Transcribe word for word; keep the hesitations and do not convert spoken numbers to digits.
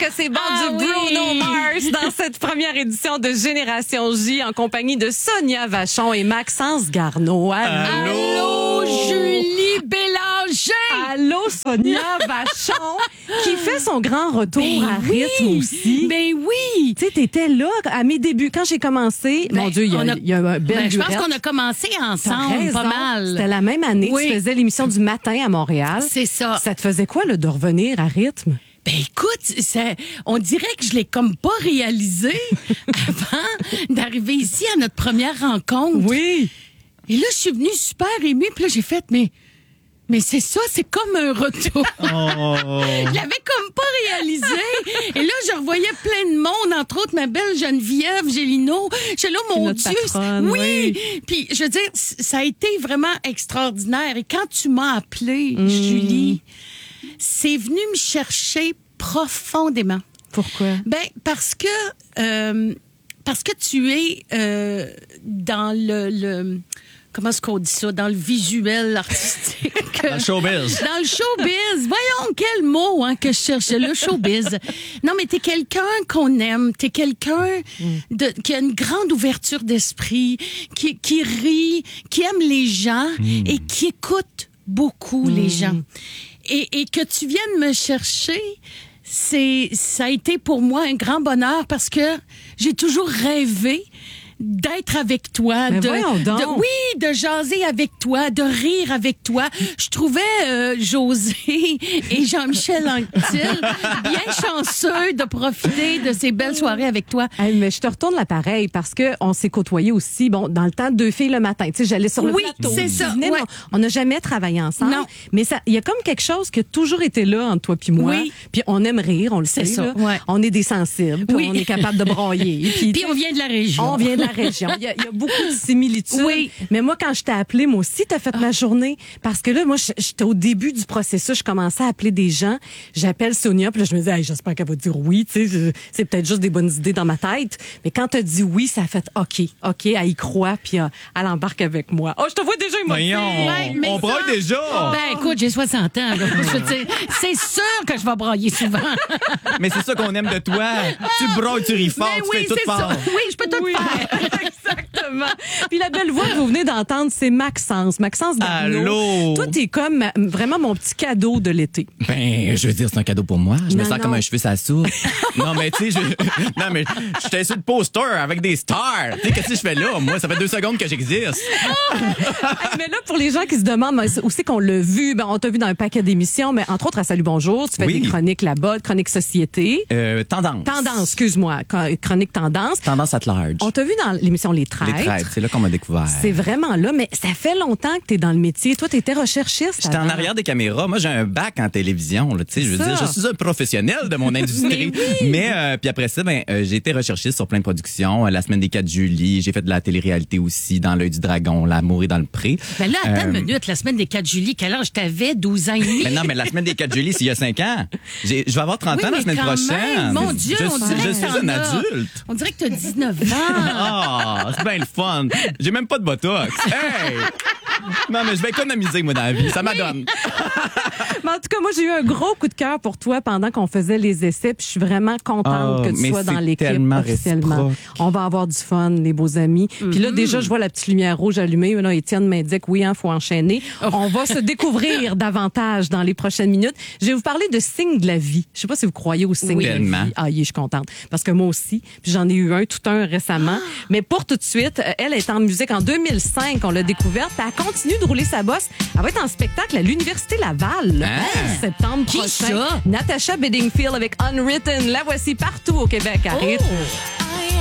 que c'est bon Ah du oui. Bruno Mars dans cette première édition de Génération J en compagnie de Sonia Vachon et Maxence Garneau. Allô? Allô, Julie Bélanger! Allô, Sonia Vachon, qui fait son grand retour Ben à oui. rythme aussi. Ben oui! Tu sais, t'étais là à mes débuts. Quand j'ai commencé, Ben, mon Dieu, il y a, on a- il y a un bel Ben, je pense durette. qu'on a commencé T'as ensemble, raison. pas mal. C'était la même année. Oui. Tu faisais l'émission du matin à Montréal. C'est ça. Ça te faisait quoi, là, de revenir à rythme? Ben écoute, ça, on dirait que je l'ai comme pas réalisé avant d'arriver ici à notre première rencontre. Oui. Et là, je suis venue super émue, puis là, j'ai fait, mais, mais c'est ça, c'est comme un retour. Je l'avais comme pas réalisé. Et là, je revoyais plein de monde, entre autres ma belle Geneviève Gélino. J'étais là, mon notre Dieu. patronne, oui. oui. Puis, je veux dire, c- ça a été vraiment extraordinaire. Et quand tu m'as appelée, Mm. Julie, c'est venu me chercher profondément. Pourquoi? Ben parce que euh, parce que tu es euh, dans le, le comment est-ce qu'on dit ça, dans le visuel artistique. Dans le showbiz. Dans le showbiz. Voyons quel mot hein, que je cherchais, le showbiz. Non, mais t'es quelqu'un qu'on aime, t'es quelqu'un de, qui a une grande ouverture d'esprit, qui, qui rit, qui aime les gens et qui écoute beaucoup les gens. Et, et que tu viennes me chercher, c'est, ça a été pour moi un grand bonheur parce que j'ai toujours rêvé d'être avec toi, Mais de, voyons donc. de- oui, de jaser avec toi, de rire avec toi. Je trouvais euh, José et Jean-Michel Anctil bien chanceux de profiter de ces belles soirées avec toi. Hey, mais je te retourne l'appareil parce que on s'est côtoyés aussi, bon, dans le temps de deux filles le matin. Tu sais, j'allais sur le Oui, plateau. c'est tu ça, venais, ouais. mais On n'a jamais travaillé ensemble. Non. Mais ça, il y a comme quelque chose qui a toujours été là entre toi puis moi. Oui. Puis on aime rire, on le sait. C'est ça, là. ouais. On est des sensibles, puis Oui. on est capable de broyer. Puis, Puis on vient de la région. On vient de la région. Il y a, il y a beaucoup de similitudes. Oui. Mais moi, quand je t'ai appelé, moi aussi, t'as fait ma journée. Parce que là, moi, je- j'étais au début du processus. Je commençais à appeler des gens. J'appelle Sonia, puis là, je me disais, hey, j'espère qu'elle va dire oui. Tu sais, je- c'est peut-être juste des bonnes idées dans ma tête. Mais quand t'as dit oui, ça a fait OK. OK, elle y croit, puis euh, elle embarque avec moi. Oh, je te vois déjà émotive. Voyons, Ouais, mais on ça- braille déjà. Ben écoute, j'ai soixante ans. là. Je veux dire, c'est sûr que je vais brailler souvent. Mais c'est ça qu'on aime de toi. Tu brailles, tu ris fort, Ben tu oui, fais tout c'est fort. ça. Oui, je peux tout Oui, faire. exactement. Puis la belle voix que vous venez d'entendre, c'est Maxence. Maxence Garneau. Allô? Toi, t'es comme ma- vraiment mon petit cadeau de l'été. Ben, je veux dire, c'est un cadeau pour moi. Je me Non, sens non. comme un cheveu sa soupe. Non, mais tu sais, je... non, mais j'étais sur le poster avec des stars. Tu sais, qu'est-ce que je fais là? Moi, ça fait deux secondes que j'existe. Hey, mais là, pour les gens qui se demandent mais aussi qu'on l'a vu, ben, on t'a vu dans un paquet d'émissions, mais entre autres à Salut Bonjour, tu fais Oui. des chroniques là-bas, chroniques société. Euh, tendance. Tendance, excuse-moi, co- chronique tendance. Tendance at large. On t'a vu dans l'émission Les Les Traîtres. traîtres, c'est là qu'on m'a découvert. C'est vraiment là, mais ça fait longtemps que tu es dans le métier. Toi, tu étais recherchiste. J'étais en avant. arrière des caméras. Moi, j'ai un bac en télévision. Là, tu sais, je veux Ça. dire, je suis un professionnel de mon industrie. Mais euh, puis après ça, ben, euh, j'ai été recherchiste sur plein de productions. Euh, La semaine des quatre juillet, j'ai fait de la télé-réalité aussi, dans l'œil du dragon, L'amour est dans le pré. Ben là, attends Euh, une minute, la semaine des quatre juillet, quel âge t'avais? douze ans et demi? Mais non, mais la semaine des quatre juillet, c'est il y a cinq ans. J'ai- Je vais avoir trente Oui, ans la mais semaine quand prochaine. même, mon Dieu, je, on suis- dirait je que suis t'en un as. adulte. On dirait que t'as dix-neuf ans. Ah, c'est bien le fun. J'ai même pas de botox. Hey! Non, mais je vais économiser, moi, dans la vie. Ça m'adonne. Mais en tout cas, moi, j'ai eu un gros coup de cœur pour toi pendant qu'on faisait les essais. Puis je suis vraiment contente Oh, que tu mais sois dans c'est l'équipe tellement officiellement. réciproque. On va avoir du fun, les beaux amis. Puis là, déjà, je vois la petite lumière rouge allumée. Là, Étienne m'indique, oui, il faut enchaîner. On va se découvrir davantage dans les prochaines minutes. Je vais vous parler de signes de la vie. Je sais pas si vous croyez aux signes Oui. de la Tellement. vie. Ah, yeah, je suis contente. Parce que moi aussi, puis j'en ai eu un, tout un récemment. Mais pour tout de suite, euh, elle est en musique en deux mille cinq. On l'a découverte. Puis elle continue de rouler sa bosse. Elle va être en spectacle à l'Université Laval. le Ah. onze septembre Qui prochain. ça? Natasha Bedingfield avec Unwritten. La voici partout au Québec. Arrête. Oh.